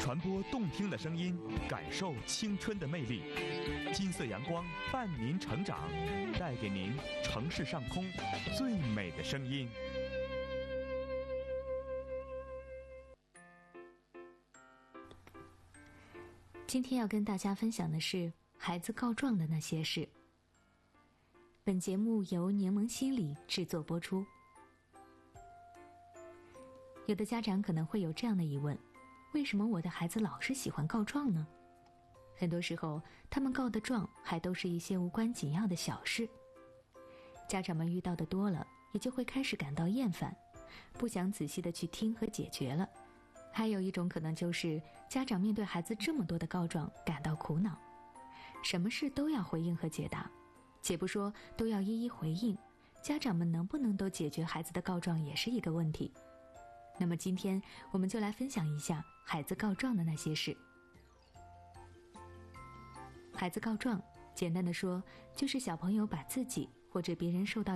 传播动听的声音，感受青春的魅力。金色阳光伴您成长，带给您城市上空最美的声音。 今天要跟大家分享的是孩子告状的那些事。本节目由柠檬心理制作播出。有的家长可能会有这样的疑问：为什么我的孩子老是喜欢告状呢？很多时候他们告的状还都是一些无关紧要的小事，家长们遇到的多了，也就会开始感到厌烦，不想仔细的去听和解决了。还有一种可能就是家长面对孩子这么多的告状感到苦恼，什么事都要回应和解答，且不说都要一一回应，家长们能不能都解决孩子的告状也是一个问题。那么今天我们就来分享一下孩子告状的那些事。孩子告状，简单的说，就是小朋友把自己或者别人受到